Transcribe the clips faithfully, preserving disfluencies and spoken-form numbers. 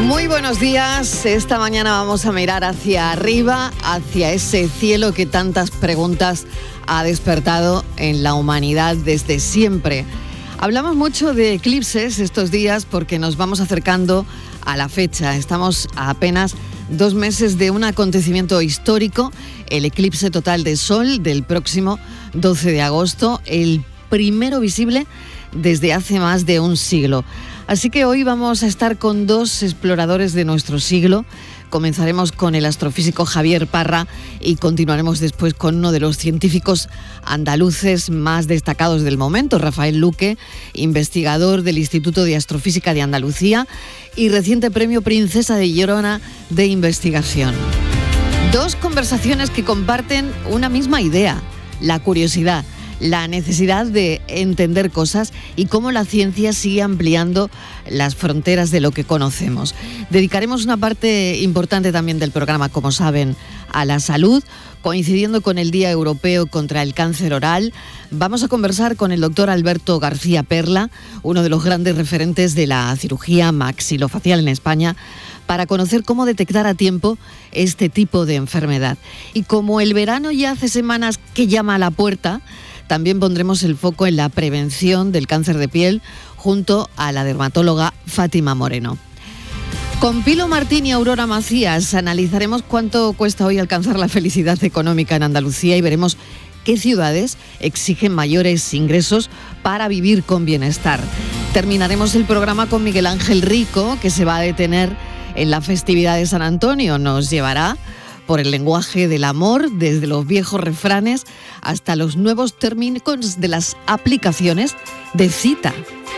Muy buenos días. Esta mañana vamos a mirar hacia arriba, hacia ese cielo que tantas preguntas ha despertado en la humanidad desde siempre. Hablamos mucho de eclipses estos días porque nos vamos acercando a la fecha. Estamos a apenas dos meses de un acontecimiento histórico, el eclipse total de Sol del próximo doce de agosto, el primero visible desde hace más de un siglo. Así que hoy vamos a estar con dos exploradores de nuestro siglo. Comenzaremos con el astrofísico Javier Parra y continuaremos después con uno de los científicos andaluces más destacados del momento, Rafael Luque, investigador del Instituto de Astrofísica de Andalucía y reciente premio Princesa de Gerona de investigación. Dos conversaciones que comparten una misma idea, la curiosidad, la necesidad de entender cosas y cómo la ciencia sigue ampliando las fronteras de lo que conocemos. Dedicaremos una parte importante también del programa, como saben, a la salud, coincidiendo con el Día Europeo contra el Cáncer Oral. Vamos a conversar con el doctor Alberto García Perla, uno de los grandes referentes de la cirugía maxilofacial en España, para conocer cómo detectar a tiempo este tipo de enfermedad. Y como el verano ya hace semanas que llama a la puerta, también pondremos el foco en la prevención del cáncer de piel junto a la dermatóloga Fátima Moreno. Con Pilo Martín y Aurora Macías analizaremos cuánto cuesta hoy alcanzar la felicidad económica en Andalucía y veremos qué ciudades exigen mayores ingresos para vivir con bienestar. Terminaremos el programa con Miguel Ángel Rico, que se va a detener en la festividad de San Antonio. Nos llevará por el lenguaje del amor, desde los viejos refranes hasta los nuevos términos de las aplicaciones de cita.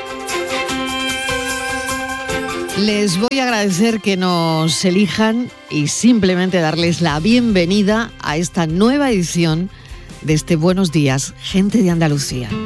Les voy a agradecer que nos elijan y simplemente darles la bienvenida a esta nueva edición de este Buenos Días, Gente de Andalucía.